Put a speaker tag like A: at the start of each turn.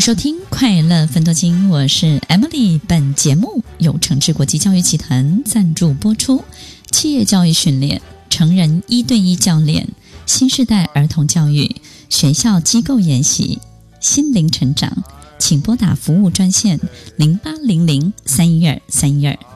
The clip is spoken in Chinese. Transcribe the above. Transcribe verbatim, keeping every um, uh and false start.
A: 收听快乐分多金，我是 Emily。本节目由诚志国际教育集团赞助播出，企业教育训练、成人一对一教练、新世代儿童教育、学校机构研习、心灵成长，请拨打服务专线零八零零三一二三一二。